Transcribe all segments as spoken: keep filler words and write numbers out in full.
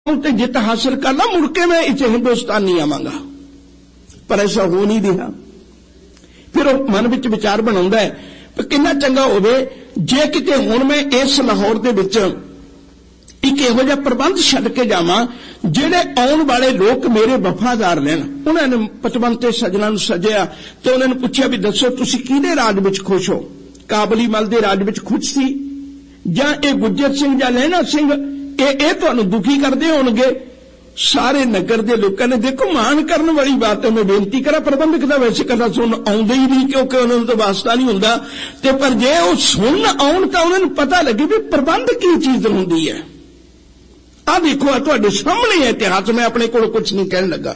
ते जित हासिल कर ला, मुड़ के मैं इसे हिंदुस्तान नहीं आवांगा। पर ऐसा हो नहीं रहा। फिर वो मन विच विचार बनाउंदा है कि कितना चंगा होवे जे किते हुण मैं इस लाहौर दे विच एक इहो जिहा प्रबंध छड्ड के जावां जिहड़े आउण वाले लोग मेरे वफादार रहण। उन्होंने पचवंते सज्जनां नूं सद्दिया ते उन्हां नूं पुछिया भी दसो तुसीं किहदे राज विच खुश हो? काबली मल दे राज विच खुश सी जां इह गुज्जर सिंह जां लहणा सिंह ये तुहानूं दुखी करदे होणगे? सारे नगर के लोगों ने देखो मान करने वाली बात है। मैं बेनती करा प्रबंधक का वैसे कदा सुन आउंदे ही नहीं क्योंकि उन्होंने तो वास्ता नहीं हुंदा ते पर जे वो सुन आउण तां उन्हां नूं पता लगे भी प्रबंध की चीज हुंदी है। आ देखो आ तुहाडे सामने है इतिहास, मैं अपने कोल कुछ नहीं कहण लगा।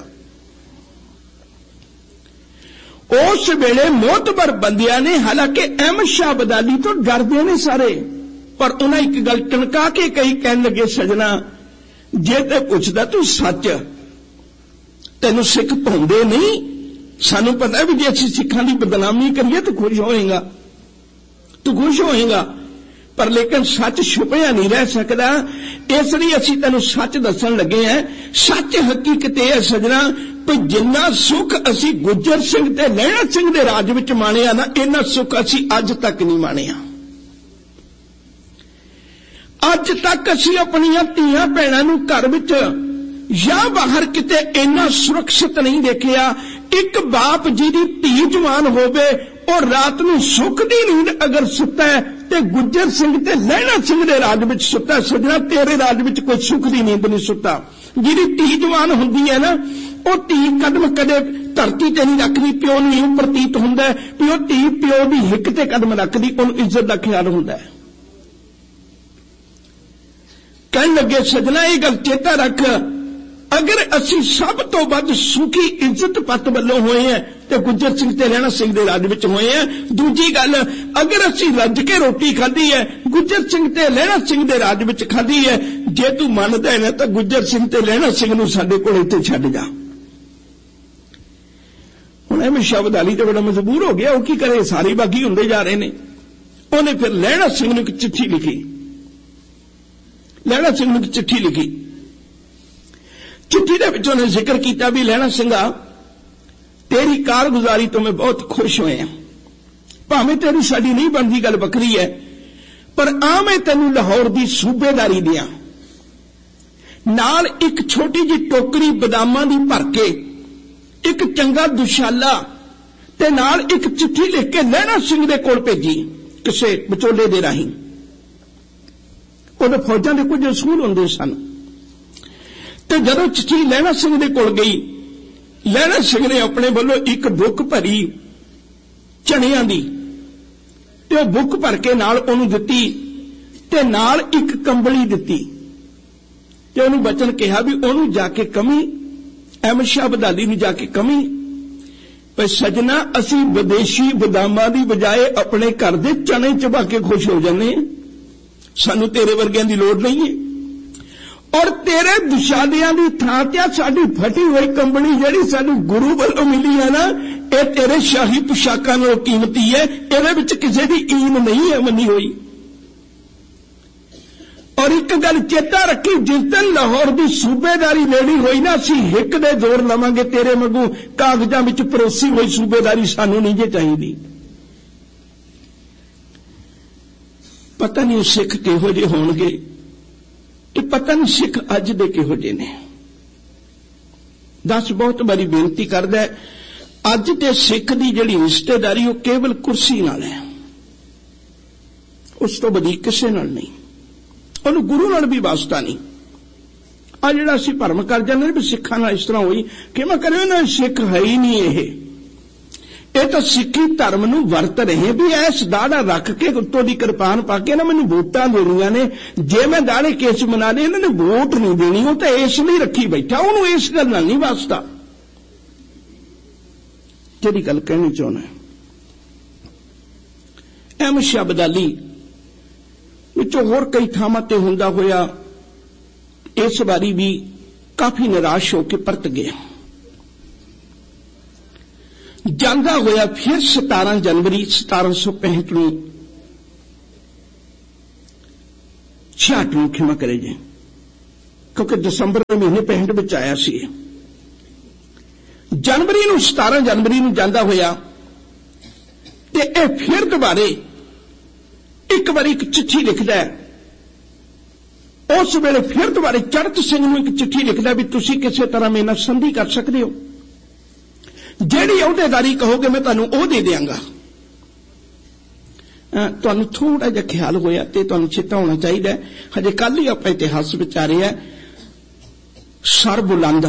उस वेले मोतबर बंदियां ने हालांकि अहमद शाह अब्दाली तो डरदे ने सारे, पर उन्हें एक गल टणका के कई कहन लगे सजना जे ते पुछदा तू सच तेनू सिख पाउंदे नहीं, सानू पता है भी जे असीं सिखां दी बदनामी करिए तो खुश होएगा, तू खुश होएगा, पर लेकिन सच छुपिया नहीं रह सकता। इसलिए असीं तेनू सच दसन लगे हैं। सच हकीकत यह है सजना भी जिन्ना सुख असीं गुज्जर सिंह ते लहणा सिंह दे राज विच माणिया ना, इन्ना सुख असीं अज तक नहीं माणिया। अज तक असीं अपनियां धीआं भैणां नूं घर विच या बाहर किते इन्ना सुरक्षित नहीं देखिया। एक बाप जी दी धी जवान होवे और रात नूं सुख दी नींद अगर सुता है ते गुज्जर सिंह ते लहणा सिंह दे राज विच सुता, सजना तेरे राज विच कोई सुख दी नींद नहीं सुता। जिहदी धी जवान हुंदी है ना, वो धी कदम कदे धरती ते नहीं रखदी, प्यो नूं इउं प्रतीत हुंदा है भी वो धी प्यो दी हिक ते कदम रखदी, उहनूं इज्जत दा ख्याल हुंदा है। कहन लगे सजना ये गल चेता रख, अगर असी सब तो वध सुखी इज्जत पत वालों होए हैं तो गुज्जर सिंह ते लहणा सिंह दे राज विच होए हैं। दूजी गल, अगर असी रज के रोटी खाधी है गुज्जर सिंह ते लहणा सिंह दे राज विच खाधी है, जे तू मनदा है ना तो गुज्जर सिंह ते लहणा सिंह नूं साडे कोल इत्थे छड्ड जा। हुण अहमद शाह अब्दाली तो बड़ा मजबूर हो गया, वो की करे, सारे बागी हुंदे जा रहे ने। उन्हें फिर लहणा सिंह नूं एक चिट्ठी लिखी, लहणा सिंह ने चिट्ठी लिखी। चिट्ठी दे विच उन्हें जिक्र किया भी लहणा सिंघा तेरी कारगुजारी तो मैं बहुत खुश होए हैं, भावें तेरी साडी नहीं बनती गल बकरी है, पर आ मैं तेनू लाहौर की सूबेदारी दियां, नाल एक छोटी जी टोकरी बदामां दी भर के, एक चंगा दुशाला ते नाल एक चिट्ठी लिख के लहणा सिंह दे कोल भेजी किसे विचोले दे राहीं। उन्हें फौजां दे कुछ असूल हुंदे सन ते जदों चिट्ठी लहणा सिंह दे कोल गई, लहणा सिंह ने अपने वालों एक बुक भरी चनियां दी ते ओह बुक भर के नाल उहनूं दित्ती ते नाल एक कंबली दित्ती ते उहनूं बचन कहा भी उहनूं जाके कमी, अहमद शाह अब्दाली नूं जाके कमी पर सजना असीं विदेशी बदामां दी बजाए अपने घर दे चने चबा के खुश हो जाने, सानू तेरे वर्गियां दी लोड़ नहीं है। और तेरे दुशालियां दी थां ते साडी फटी हुई कंबली जिहड़ी सानू गुरु वालों मिली है ना, ये तेरे शाही पोशाकां नालों कीमती है, इहदे विच किसे दी ईन नहीं है मनी हुई। और एक गल चेता रखी, जिस दिन लाहौर की सूबेदारी लेनी हुई ना, असीं हिक दे जोर लवांगे, तेरे वांगू कागजां विच परोसी हुई सूबेदारी सानू नहीं जे चाहीदी। पता नहीं सिख किहो जे होणगे, ये पता नहीं सिख अज दे किहो जे ने। दस बहुत बड़ी बेनती करदा है, अज दे सिख दी जिहड़ी रिश्तेदारी वो केवल कुर्सी नाल है, उस तो वधी किसे नाल नहीं, उहनूं गुरु नाल भी वास्ता नहीं। आ जिहड़ा असीं भरम कर जांदे भी सिखां नाल इस तरह होई कि मैं करें ना, सिख है ही नहीं ये ये तो सिक्खी धर्म नूं वरत रहे भी ऐस दाड़ा रख के उत्तों दी किरपान पा के ना मैनूं वोटां देणियां ने, जे मैं दाड़े केस मना ले इन्हां ने वोट नहीं देनी, वो तो इस लई रखी बैठा, उहनूं इस गल नाल नहीं वास्ता। जिहड़ी गल कहनी चाहुंदा अहमद शाह अब्दाली विचों होर कई थावां ते हुंदा होया इस बारी भी काफी निराश होकर परत गया। जांदा होया फिर सतारह जनवरी सतारह सौ पैंठ नूं छियाठ नूं खिमा करे जे क्योंकि दसंबर के महीने पिंड विच आया सी। जनवरी नूं सतारह जनवरी नूं जांदा होया ते इह फिर दोबारे एक बार एक चिट्ठी लिखदा है। उस वेले फिर दोबारे चढ़त सिंह नूं एक चिट्ठी लिखदा भी तुसीं किसी तरह मेरे नाल संधि कर सकदे हो, जिहड़ी अहुदेदारी कहोगे मैं तुहानूं ओह दे देंगा। तुहानूं थोड़ा जिहा ख्याल होया ते तुहानूं चेता होना चाहिए, हजे कल ही आपां इतिहास विच आ रहे हैं। सर बुलंद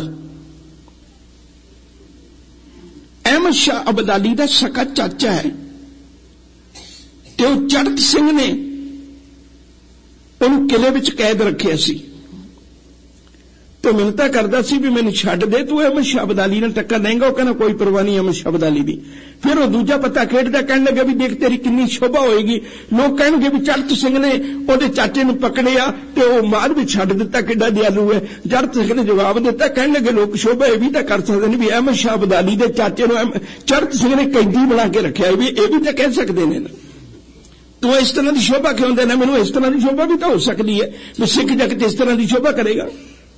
अहमद शाह अब्दाली दा सका चाचा है ते ओह चढ़त सिंह ने उन्होंने किले विच कैद रखिया सी तो मिन्नतां करदा सी भी मैनूं छड्ड दे, तू अहमद शाह अब्दाली नाल टक्कर देंगा। कहना कोई परवाह नहीं अहमद शाह अब्दाली दी। फिर वह दूजा पत्ता खेडदा कहण लगा भी देख तेरी किन्नी शोभा होएगी, लोग कहणगे भी चढ़त सिंह ने उहदे चाचे नूं पकड़िया ते ओह मार भी छड्ड दित्ता, किड्डा दयालू है। चढ़त सिंह ने जवाब दित्ता, कहण लगे लोग शोभा यह भी तां कर सकदे ने भी अहमद शाह अब्दाली दे चाचे नूं चढ़त सिंह ने कैदी बना के रखिया, भी यह भी तां कह सकदे ने ना। तो इस तरह की शोभा क्यों देना, मैनूं इस तरह की शोभा भी तो हो सकती है भी सिख जगत इस तरह की शोभा करेगा।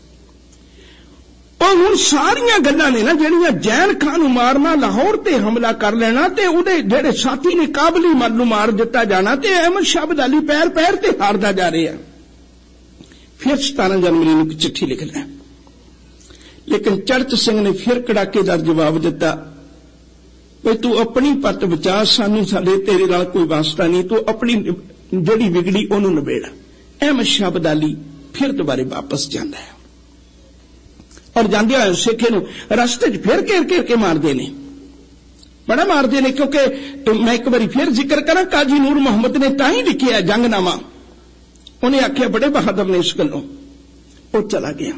और हुण सारियां गल्लां ने ना जिहड़ियां जैन खान नूं मारना, लाहौर ते हमला कर लेना ते उहदे जिहड़े साथी ने काबली मल नूं मार दिता जाना ते अहमद शाह अब्दाली पैर पैर ते हारदा जा रहा है। फिर सतारह जनवरी नूं चिट्ठी लिखदा, लेकिन चढ़त सिंह ने फिर कड़ाकेदार जवाब दिता भाई तू अपनी पत बचा, सानू साडे तेरे नाल कोई वास्ता नहीं, तू अपनी जिहड़ी विगड़ी ओनू नबेड़। अहमद शाह अब्दाली फिर दोबारे वापस जांदा है और जांदे होए सिखे नूं रस्ते च फिर घेर घेर के मारदे ने, बड़ा मारदे ने। क्योंकि मैं एक बार फिर जिक्र करा, काजी नूर मुहम्मद ने तां ही लिखिया जंगनामा, उन्हें आख्या बड़े बहादुर ने इस गल्लों, वो चला गया।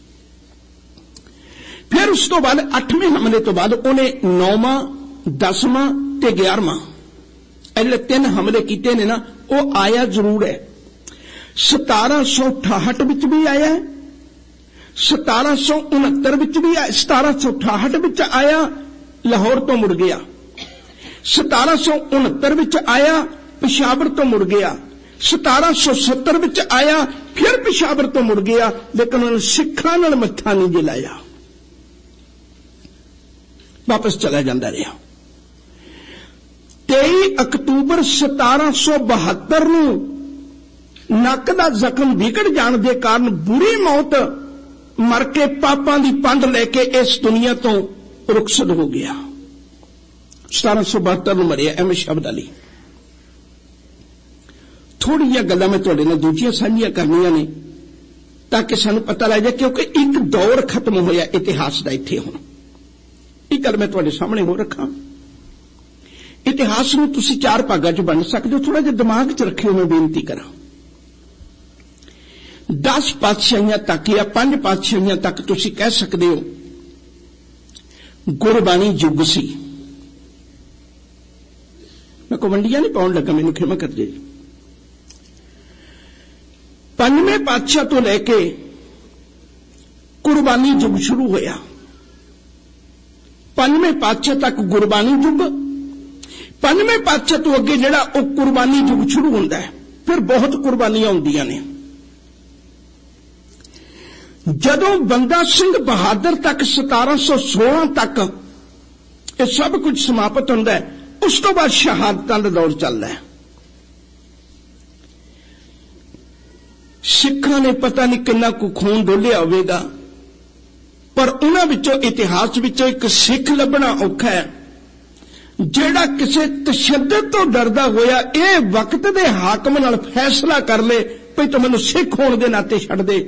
फिर उस तो बाद अठवें हमले तो बाद उन्हें नौवां दसवां ते ग्यारहवां अगले तीन हमले किए ने ना, वो आया जरूर है। सतारह सौ अठाहठ विच भी आया है, सतारह सौ उनहत्तर विच भी आया, सतारह सौ अठाहठ विच आया लाहौर तो मुड़ गया, सतारह सौ उनहत्तर विच आया पेशावर तो मुड़ गया, सतारह सौ सत्तर विच आया फिर पेशावर तो मुड़ गया, लेकिन उन्होंने सिखां नाल मत्था नहीं जिलाया, वापस चला जाता रहा। तेई अक्तूबर सतारह सौ बहत्तर नक का जख्म बिगड़ जाने के कारण बुरी मौत मर के पापां की पंड लेके इस दुनिया तो रुखसत हो गया। सतारह सौ बहत्तर में मरिया अहमद शाह अब्दाली। थोड़ी जी गल्लां मैं तुहाडे नाल दूजियां साझियां करनियां ने ताकि सानू पता लग जाए, क्योंकि एक दौर खत्म होया इतिहास का इत्थे हुण। एक गल मैं तुहाडे सामने हो रखा, इतिहास नूं तुसीं चार भागां च वंड सकदे हो, थोड़ा जिहा दिमाग च रखियो, मैं बेनती करां। दस पातशाहियां तक या पांच पातशाहियां तक तुसीं कह सकदे हो गुरबाणी युग सी। मैं कोई वंडियां नहीं पाउण लगा, मैनूं खिमा कर दे। पंजवें पातशाह तो लैके गुरबाणी युग शुरू होया, पंजवें पातशाह तक गुरबाणी युग, पंजवें पातशाह तो अगे जिहड़ा वो कुर्बानी युग शुरू होंदा है। फिर बहुत कुर्बानियां होंदियां ने। जदों बंदा सिंह बहादुर तक सतारह सौ सोलह तक ये सब कुछ समाप्त होंदा है, उस तो बाद शहादतां दा दौर चलदा है। सिखां ने पता नहीं किन्ना को खून डोलिया होवेगा, पर उन्हां विचों इतिहास विचों एक सिख लभना औखा है जिहड़ा किसी तशद्दद तो डरदा होया ये वक्त दे हाकम नाल फैसला कर ले भई तूं मैनूं सिख होण दे नाते छड्ड दे।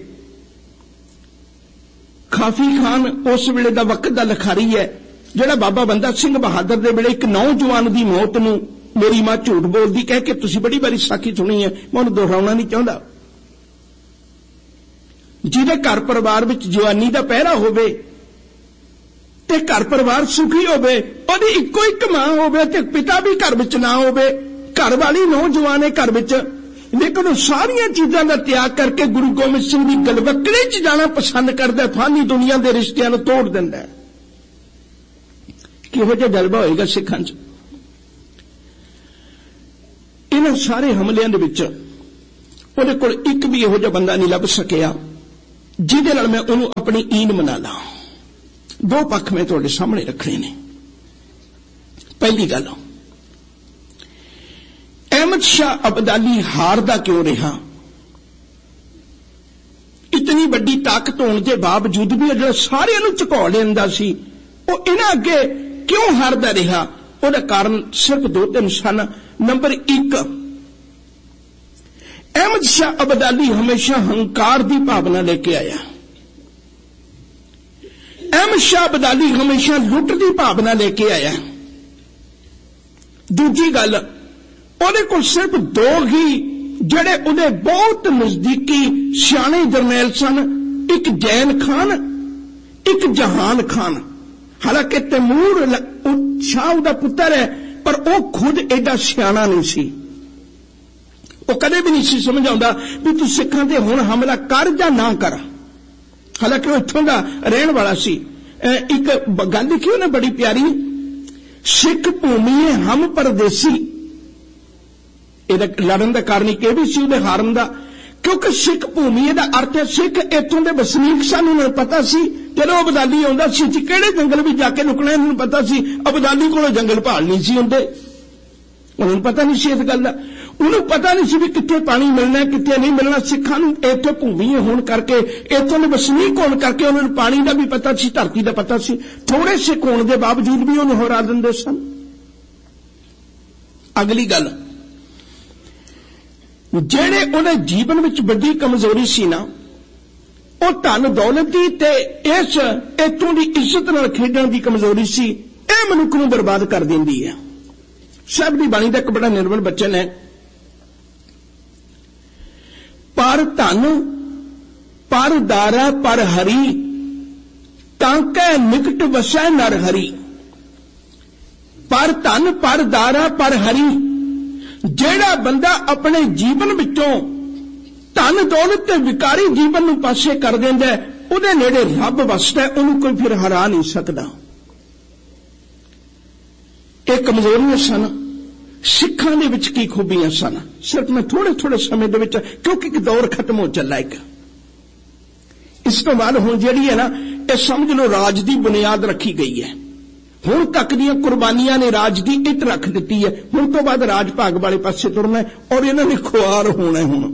खाफी खान उस वेले दा वक्त दा लिखारी है, जिहड़ा बाबा बंदा सिंह बहादुर दे वेले एक नौजवान दी मौत नूं मेरी मां झूठ बोलदी कह के तुसीं बड़ी बारी साखी सुनी है, मैं उहनूं दोहराउणा नहीं चाहुंदा। जिहदे घर परिवार विच जवानी दा पहरा होवे ते घर परिवार सुखी होवे, ओहदी इक्को इक मां होवे ते पिता भी घर विच ना होवे, घर वाली नौजवान है घर विच, लेकिन वह सारियां चीजां दा त्याग करके गुरु गोबिंद सिंह दी गलवकड़े च जाना पसंद करदा, फानी दुनिया दे रिश्तियां नूं तोड़ दिंदा है। किहो जिहा जज्बा होएगा सिखां च। इन्हां सारे हमलियां दे विच उहदे कोल एक भी इहो जिहा बंदा नहीं लभ सकिया ਜਿਹਦੇ ਨਾਲ ਮੈਂ ਉਹਨੂੰ ਆਪਣੀ ਈਨ ਮਨਾ ਲਾਂ। ਦੋ ਪੱਖ ਮੈਂ ਤੁਹਾਡੇ ਸਾਹਮਣੇ ਰੱਖਣੇ ਨੇ। ਪਹਿਲੀ ਗੱਲ, ਅਹਿਮਦ ਸ਼ਾਹ ਅਬਦਾਲੀ ਹਾਰਦਾ ਕਿਉਂ ਰਿਹਾ? ਇਤਨੀ ਵੱਡੀ ਤਾਕਤ ਹੋਣ ਦੇ ਬਾਵਜੂਦ ਵੀ ਜਿਹੜਾ ਸਾਰਿਆਂ ਨੂੰ ਝੁਕਾ ਲੈਂਦਾ ਸੀ, ਉਹ ਇਹਨਾਂ ਅੱਗੇ ਕਿਉਂ ਹਾਰਦਾ ਰਿਹਾ? ਉਹਦਾ ਕਾਰਨ ਸਿਰਫ ਦੋ ਤਿੰਨ ਸਨ। ਨੰਬਰ ਇੱਕ, ਅਹਿਮਦ ਸ਼ਾਹ ਅਬਦਾਲੀ ਹਮੇਸ਼ਾ ਹੰਕਾਰ ਦੀ ਭਾਵਨਾ ਲੈ ਕੇ ਆਇਆ। ਅਹਿਮਦ ਸ਼ਾਹ ਅਬਦਾਲੀ ਹਮੇਸ਼ਾ ਲੁੱਟ ਦੀ ਭਾਵਨਾ ਲੈ ਕੇ ਆਇਆ। ਦੂਜੀ ਗੱਲ, ਉਹਦੇ ਕੋਲ ਸਿਰਫ ਦੋ ਹੀ ਜਿਹੜੇ ਉਹਦੇ ਬਹੁਤ ਨਜ਼ਦੀਕੀ ਸਿਆਣੇ ਜਰਨੈਲ ਸਨ, ਇੱਕ ਜੈਨ ਖਾਨ, ਇੱਕ ਜਹਾਨ ਖਾਨ। ਹਾਲਾਂਕਿ ਤੈਮੂਰ ਸ਼ਾਹ ਦਾ ਪੁੱਤਰ ਹੈ, ਪਰ ਉਹ ਖੁਦ ਐਡਾ ਸਿਆਣਾ ਨਹੀਂ ਸੀ। ਉਹ ਕਦੇ ਵੀ ਨਹੀਂ ਸੀ ਸਮਝ ਆਉਂਦਾ ਵੀ ਤੂੰ ਸਿੱਖਾਂ ਤੇ ਹੁਣ ਹਮਲਾ ਕਰ ਜਾਂ ਨਾ ਕਰ। ਹਾਲਾਂਕਿ ਉਹ ਇੱਥੋਂ ਦਾ ਰਹਿਣ ਵਾਲਾ ਸੀ। ਇੱਕ ਗੱਲ ਲਿਖੀ ਉਹਨੇ ਬੜੀ ਪਿਆਰੀ, ਸਿੱਖ ਭੂਮੀ ਹਮ ਪਰਦੇਸੀ। ਇਹਦਾ ਲੜਨ ਦਾ ਕਾਰਨ ਇੱਕ ਇਹ ਵੀ ਸੀ ਉਹਦੇ ਹਾਰਨ ਦਾ, ਕਿਉਂਕਿ ਸਿੱਖ ਭੂਮੀ ਦਾ ਅਰਥ ਹੈ ਸਿੱਖ ਇੱਥੋਂ ਦੇ ਵਸਨੀਕ ਸਨ। ਉਹਨਾਂ ਨੂੰ ਪਤਾ ਸੀ ਜਦੋਂ ਅਬਦਾਲੀ ਆਉਂਦਾ ਸੀ ਕਿਹੜੇ ਜੰਗਲ ਵਿੱਚ ਜਾ ਕੇ ਲੁਕਣਾ। ਇਹਨਾਂ ਨੂੰ ਪਤਾ ਸੀ ਅਬਦਾਲੀ ਕੋਲੋਂ ਜੰਗਲ ਭਾਲ ਨਹੀਂ ਸੀ ਹੁੰਦੇ। ਉਹਨਾਂ ਨੂੰ ਪਤਾ ਨਹੀਂ ਸੀ ਇਸ ਗੱਲ ਦਾ। ਉਹਨੂੰ ਪਤਾ ਨਹੀਂ ਸੀ ਵੀ ਕਿੱਥੇ ਪਾਣੀ ਮਿਲਣਾ ਕਿੱਥੇ ਨਹੀਂ ਮਿਲਣਾ। ਸਿੱਖਾਂ ਨੂੰ ਇੱਥੇ ਭੂਮੀ ਹੋਣ ਕਰਕੇ, ਇੱਥੋਂ ਦੇ ਵਸਨੀਕ ਹੋਣ ਕਰਕੇ ਉਹਨਾਂ ਨੂੰ ਪਾਣੀ ਦਾ ਵੀ ਪਤਾ ਸੀ, ਧਰਤੀ ਦਾ ਪਤਾ ਸੀ। ਥੋੜੇ ਸਿੱਖ ਹੋਣ ਦੇ ਬਾਵਜੂਦ ਵੀ ਉਹਨੂੰ ਹਰਾ ਦਿੰਦੇ ਸਨ। ਅਗਲੀ ਗੱਲ, ਜਿਹੜੇ ਉਹਦੇ ਜੀਵਨ ਵਿੱਚ ਵੱਡੀ ਕਮਜ਼ੋਰੀ ਸੀ ਨਾ, ਉਹ ਧਨ ਦੌਲਤ ਦੀ ਤੇ ਇਸ ਇੱਥੋਂ ਦੀ ਇੱਜ਼ਤ ਨਾਲ ਖੇਡਣ ਦੀ ਕਮਜ਼ੋਰੀ ਸੀ। ਇਹ ਮਨੁੱਖ ਨੂੰ ਬਰਬਾਦ ਕਰ ਦਿੰਦੀ ਹੈ। ਸਾਹਿਬ ਦੀ ਬਾਣੀ ਦਾ ਇੱਕ ਬੜਾ ਨਿਰਮਲ ਬਚਨ ਹੈ, ਪਰ ਧਨ ਪਰ ਦਾਰਾ ਪਰ ਹਰੀ, ਤਾਂ ਕੈ ਨਿਕਟ ਵਸੈ ਨਰ ਹਰੀ। ਪਰ ਧਨ ਪਰ ਦਾਰਾ ਪਰ ਹਰੀ, ਜਿਹੜਾ ਬੰਦਾ ਆਪਣੇ ਜੀਵਨ ਵਿੱਚੋਂ ਧਨ ਦੌਲਤ ਤੇ ਵਿਕਾਰੀ ਜੀਵਨ ਨੂੰ ਪਾਸੇ ਕਰ ਦਿੰਦਾ, ਉਹਦੇ ਨੇੜੇ ਰੱਬ ਵਸਦਾ, ਉਹਨੂੰ ਕੋਈ ਫਿਰ ਹਰਾ ਨਹੀਂ ਸਕਦਾ। ਇਹ ਕਮਜ਼ੋਰੀਆਂ ਸਨ। ਸਿੱਖਾਂ ਦੇ ਵਿੱਚ ਕੀ ਖੂਬੀਆਂ ਸਨ? ਸਿਰਫ ਮੈਂ ਥੋੜੇ ਥੋੜੇ ਸਮੇਂ ਦੇ ਵਿੱਚ, ਕਿਉਂਕਿ ਇੱਕ ਦੌਰ ਖਤਮ ਹੋ ਚੱਲਾ ਇੱਕ, ਇਸ ਤੋਂ ਬਾਅਦ ਹੁਣ ਜਿਹੜੀ ਹੈ ਨਾ, ਇਹ ਸਮਝ ਲਓ ਰਾਜ ਦੀ ਬੁਨਿਆਦ ਰੱਖੀ ਗਈ ਹੈ। ਹੁਣ ਤੱਕ ਦੀਆਂ ਕੁਰਬਾਨੀਆਂ ਨੇ ਰਾਜ ਦੀ ਇੱਟ ਰੱਖ ਦਿੱਤੀ ਹੈ। ਹੁਣ ਤੋਂ ਬਾਅਦ ਰਾਜ ਭਾਗ ਵਾਲੇ ਪਾਸੇ ਤੁਰਨਾ ਔਰ ਇਹਨਾਂ ਨੇ ਖੁਆਰ ਹੋਣਾ। ਹੁਣ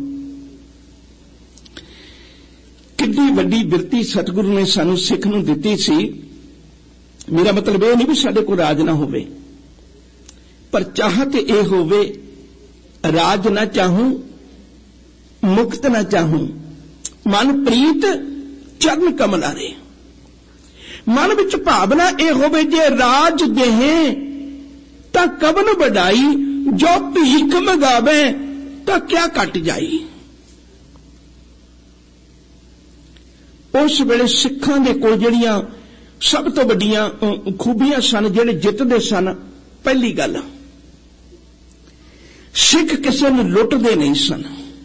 ਕਿੰਨੀ ਵੱਡੀ ਬਿਰਤੀ ਸਤਿਗੁਰੂ ਨੇ ਸਾਨੂੰ ਸਿੱਖ ਨੂੰ ਦਿੱਤੀ ਸੀ। ਮੇਰਾ ਮਤਲਬ ਇਹ ਨਹੀਂ ਵੀ ਸਾਡੇ ਕੋਲ ਰਾਜ ਨਾ ਹੋਵੇ, ਪਰ ਚਾਹਤ ਇਹ ਹੋਵੇ, ਰਾਜ ਨਾ ਚਾਹੂੰ ਮੁਕਤ ਨਾ ਚਾਹੂੰ, ਮਨ ਪ੍ਰੀਤ ਚਰਨ ਕਮਲਾਰੇ। ਮਨ ਵਿੱਚ ਭਾਵਨਾ ਇਹ ਹੋਵੇ, ਜੇ ਰਾਜ ਦੇਹੇ ਤਾਂ ਕਵਨ ਵਡਾਈ, ਜੋ ਭੀਖ ਮੰਗਾਵੇ ਤਾਂ ਕਿਆ ਕੱਟ ਜਾਈ। ਉਸ ਵੇਲੇ ਸਿੱਖਾਂ ਦੇ ਕੋਲ ਜਿਹੜੀਆਂ ਸਭ ਤੋਂ ਵੱਡੀਆਂ ਖੂਬੀਆਂ ਸਨ, ਜਿਹੜੇ ਜਿੱਤਦੇ ਸਨ। ਪਹਿਲੀ ਗੱਲ, ਸਿੱਖ ਕਿਸੇ ਨੂੰ ਲੁੱਟਦੇ ਨਹੀਂ ਸਨ,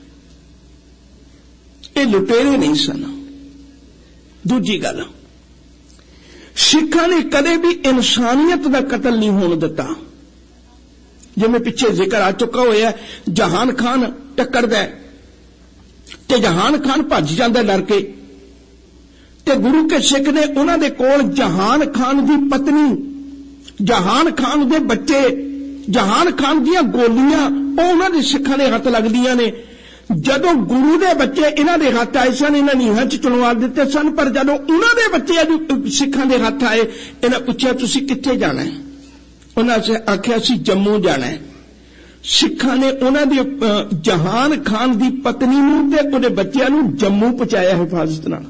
ਇਹ ਲੁਟੇਰੇ ਨਹੀਂ ਸਨ। ਦੂਜੀ ਗੱਲ, ਸਿੱਖਾਂ ਨੇ ਕਦੇ ਵੀ ਇਨਸਾਨੀਅਤ ਦਾ ਕਤਲ ਨਹੀਂ ਹੋਣ ਦਿੱਤਾ। ਜਿਵੇਂ ਪਿੱਛੇ ਜ਼ਿਕਰ ਆ ਚੁੱਕਾ ਹੋਇਆ, ਜਹਾਨ ਖਾਨ ਟੱਕਰਦਾ ਤੇ ਜਹਾਨ ਖਾਨ ਭੱਜ ਜਾਂਦਾ ਡਰ ਕੇ, ਤੇ ਗੁਰੂ ਕੇ ਸਿੱਖ ਨੇ ਉਹਨਾਂ ਦੇ ਕੋਲ ਜਹਾਨ ਖਾਨ ਦੀ ਪਤਨੀ, ਜਹਾਨ ਖਾਨ ਦੇ ਬੱਚੇ, ਜਹਾਨ ਖਾਨ ਦੀਆਂ ਗੋਲੀਆਂ ਉਹ ਉਹਨਾਂ ਦੇ ਸਿੱਖਾਂ ਦੇ ਹੱਥ ਲੱਗਦੀਆਂ ਨੇ। ਜਦੋਂ ਗੁਰੂ ਦੇ ਬੱਚੇ ਇਹਨਾਂ ਦੇ ਹੱਥ ਆਏ ਸਨ, ਇਹਨਾਂ ਨੀਹਾਂ 'ਚ ਚੁਣਵਾ ਦਿੱਤੇ ਸਨ, ਪਰ ਜਦੋਂ ਉਹਨਾਂ ਦੇ ਬੱਚੇ ਸਿੱਖਾਂ ਦੇ ਹੱਥ ਆਏ, ਇਹਨਾਂ ਪੁੱਛਿਆ ਤੁਸੀਂ ਕਿੱਥੇ ਜਾਣਾ ਹੈ? ਉਹਨਾਂ ਨੇ ਆਖਿਆ ਸੀ ਜੰਮੂ ਜਾਣਾ ਹੈ। ਸਿੱਖਾਂ ਨੇ ਉਹਨਾਂ ਦੇ ਜਹਾਨ ਖਾਨ ਦੀ ਪਤਨੀ ਨੂੰ ਤੇ ਉਹਦੇ ਬੱਚਿਆਂ ਨੂੰ ਜੰਮੂ ਪਹੁੰਚਾਇਆ ਹਿਫਾਜ਼ਤ ਨਾਲ,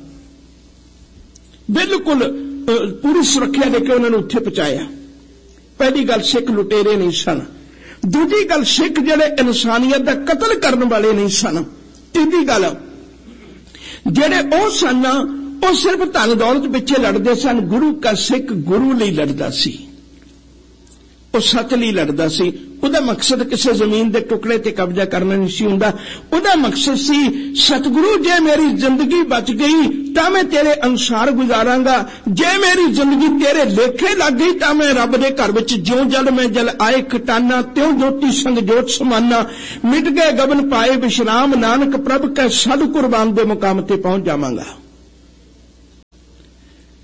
ਬਿਲਕੁਲ ਪੂਰੀ ਸੁਰੱਖਿਆ ਦੇ ਕੇ ਉਹਨਾਂ ਨੂੰ ਉੱਥੇ ਪਹੁੰਚਾਇਆ। ਪਹਿਲੀ ਗੱਲ, ਸਿੱਖ ਲੁਟੇਰੇ ਨਹੀਂ ਸਨ। ਦੂਜੀ ਗੱਲ, ਸਿੱਖ ਜਿਹੜੇ ਇਨਸਾਨੀਅਤ ਦਾ ਕਤਲ ਕਰਨ ਵਾਲੇ ਨਹੀਂ ਸਨ। ਤੀਜੀ ਗੱਲ, ਜਿਹੜੇ ਉਹ ਸਨ ਉਹ ਸਿਰਫ ਧਨ ਦੌਲਤ ਪਿੱਛੇ ਲੜਦੇ ਸਨ। ਗੁਰੂ ਕਾ ਸਿੱਖ ਗੁਰੂ ਲਈ ਲੜਦਾ ਸੀ, ਉਹ ਸੱਚ ਲਈ ਲੜਦਾ ਸੀ। ਉਹਦਾ ਮਕਸਦ ਕਿਸੇ ਜ਼ਮੀਨ ਦੇ ਟੁਕੜੇ ਤੇ ਕਬਜ਼ਾ ਕਰਨਾ ਨਹੀਂ ਸੀ ਹੁੰਦਾ। ਉਹਦਾ ਮਕਸਦ ਸੀ, ਸਤਿਗੁਰੂ ਜੇ ਮੇਰੀ ਜ਼ਿੰਦਗੀ ਬਚ ਗਈ ਤਾਂ ਮੈਂ ਤੇਰੇ ਅਨੁਸਾਰ ਗੁਜ਼ਾਰਾਂਗਾ, ਜੇ ਮੇਰੀ ਜ਼ਿੰਦਗੀ ਤੇਰੇ ਲੇਖੇ ਲੱਗ ਗਈ ਤਾਂ ਮੈਂ ਰੱਬ ਦੇ ਘਰ ਵਿੱਚ ਜਿਉਂ ਜਲ ਮੈਂ ਜਲ ਆਏ ਖਟਾਨਾ, ਤਿਉਂ ਜੋਤੀ ਸੰਗ ਜੋਤ ਸਮਾਨਾ, ਮਿਟ ਗਏ ਗਗਨ ਪਾਏ ਵਿਸ਼ਰਾਮ, ਨਾਨਕ ਪ੍ਰਭ ਕੈ ਸਦ ਕੁਰਬਾਨ ਦੇ ਮੁਕਾਮ ਤੇ ਪਹੁੰਚ ਜਾਵਾਂਗਾ।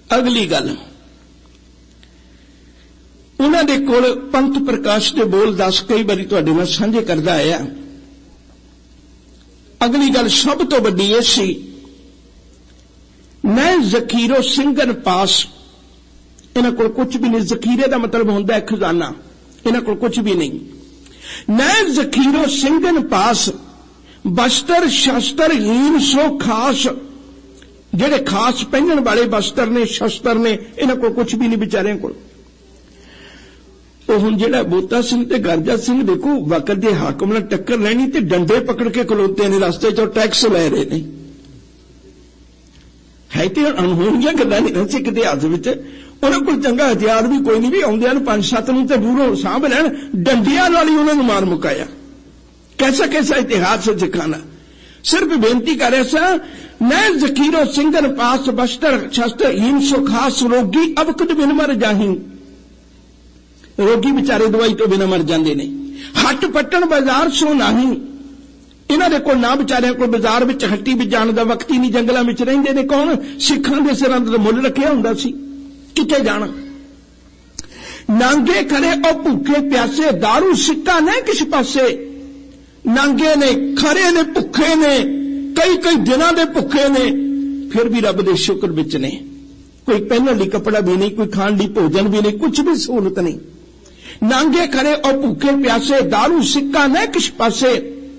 अगली गल उन्हां दे कोल पंथ प्रकाश के बोल दस कई बारी तुहाडे नाल साझे करदा आया। अगली गल सब तो वड्डी यह सी, मैं जखीरो सिंघन पास, इन्हां कोल कुछ भी नहीं। जखीरे का मतलब होंदा है खजाना, इन्हां कोल कुछ भी नहीं। मैं जखीरो सिंघन पास, बस्तर शस्त्र हीन सो खास, जेड़े खास पहनण वाले बस्तर ने शस्त्र ने, इन्हां कोल कुछ भी नहीं बेचारियां कोल। तो हुण जिहड़ा बूटा सिंह ते गरजा सिंह देखो वक्त दे हाकम नाल टक्कर लैनी ते डंडे पकड़ के खलोते ने रस्ते चों, टैक्स लै रहे ने। है तो अनहोणियां गल्लां नहीं सिख इतिहास विच। उन्हां कोल चंगा हथियार भी कोई नहीं, भी आउंदियां नूं पंज सत्त नूं ते बूरों साਂਭ लैण, डंडियां नाल ही उन्हां नूं मार मुकाया। कैसा कैसा इतिहास है सिखां दा। सिर्फ बेनती कर रहा सा, मैं जखीरो सिंघन पास, बस्तर शस्त्र हीन सो खास, रोगी अवकद बिन मर जाही। रोगी बेचारे दवाई तो बिना मर जाते ने। हट पट्टन बाजार सो नाही, इन्हां दे कोल ना बेचारियां कोल बाजार विच हट्टी विच जाण दा वक्त ही नहीं। जंगलां विच रहिंदे ने। कौन? सिखां दे सिरां ते मुੱਲ रखिया हुंदा सी, किथे जाना। नांगे खरे ओ भुखे प्यासे, दारू सिक्का नहीं किस पासे। नांगे ने, खरे ने, भुखे ने, कई कई दिनां दे भुखे ने, फिर भी रब दे शुक्र विच ने। कोई पहनण लई कपड़ा भी नहीं, कोई खाण लई भोजन भी नहीं, कुछ भी सहूलत नहीं। नांगे खरे और भूखे प्यासे, दारू सिक्का न किस पासे।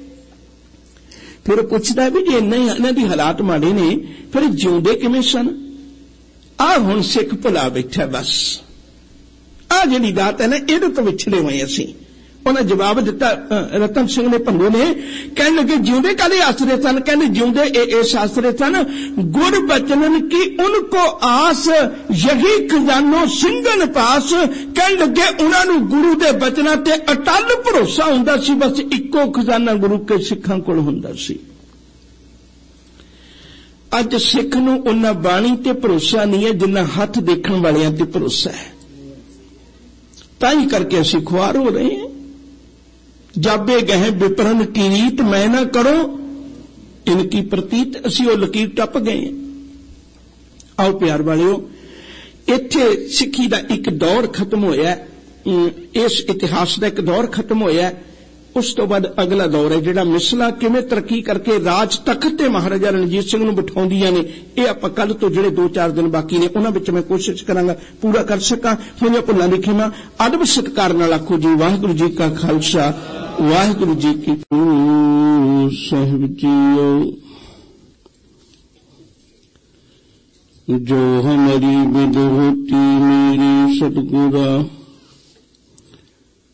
फिर पूछता है भी जे इन्हां दी हालात माड़े ने, फिर जिउंदे किवें सन। आ हुण सिख भुला बैठा बस। आ जिहड़ी दात है ना, इहदे तो विछड़े होए असीं। उन्हें जवाब दिता रतन सिंह ने भंगो ने, कहने लगे जिउंदे काले आसरे सन। कहने जिउंदे इस आसरे सन, गुर बचनन की उनको आस, यही खजानो सिंघन पास। कहने लगे उन्होंने गुरु दे बचना ते अटल भरोसा हुंदा सी, बस इक्को खजाना गुरु के सिखां कोल हुंदा सी। अज सिख नूं उन्हां बाणी ते भरोसा नहीं है जिन्ना हथ देखण वालियां ते भरोसा है। ताई करके असीं खुआर हो रहे हैं। जाबे गए विपरन की रीत मैं ना करो इनकी प्रतीत, असी वो लकीर टप गए। आओ प्यार वालियो, इत्थे सिक्खी दा एक दौर खत्म होया। इस इतिहास का एक दौर खत्म होया। उस तो बाद अगला दौर है जिहड़ा मिसला किवें तरक्की करके राज तख्त ते महाराजा रणजीत सिंह नूं बिठाउंदियां ने। ये आपां कल तो जिहड़े दो चार दिन बाकी ने उन्हां विच मैं कोशिश करांगा पूरा कर सकां। होईआं भुल्लां दी खिमा अदब सत्कार नाल आखो जी वाहिगुरू जी का खालसा वाहिगुरू जी की फतेह। साहिब जीओ जो हमारी विद होती मेरी सतगुरा